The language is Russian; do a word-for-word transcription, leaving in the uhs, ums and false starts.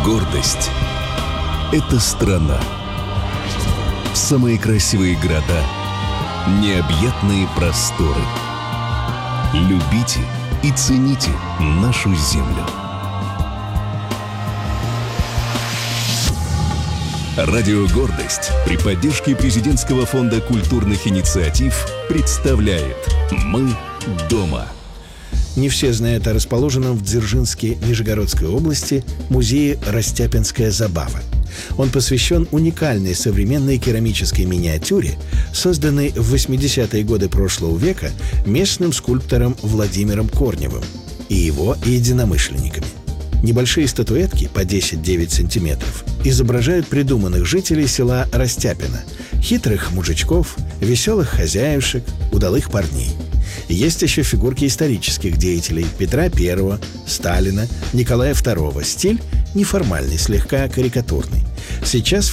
Гордость — это страна. Самые красивые города, необъятные просторы. Любите и цените нашу землю. Радио «Гордость» при поддержке Президентского фонда культурных инициатив представляет «Мы дома». Не все знают о расположенном в Дзержинске Нижегородской области музее «Растяпинская забава». Он посвящен уникальной современной керамической миниатюре, созданной в восьмидесятые годы прошлого века местным скульптором Владимиром Корневым и его единомышленниками. Небольшие статуэтки по десять-девять сантиметров изображают придуманных жителей села Растяпино, хитрых мужичков, веселых хозяюшек, удалых парней. Есть еще фигурки исторических деятелей Петра Первого, Сталина, Николая Второго. Стиль неформальный, слегка карикатурный. Сейчас